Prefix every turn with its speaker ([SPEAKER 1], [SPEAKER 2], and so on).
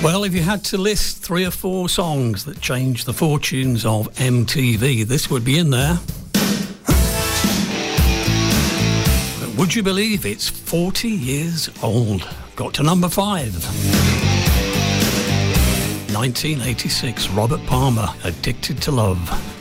[SPEAKER 1] Well, if you had to list 3 or 4 songs that changed the fortunes of MTV, this would be in there. But would you believe it's 40 years old? Got to number 5. 1986, Robert Palmer, Addicted to Love.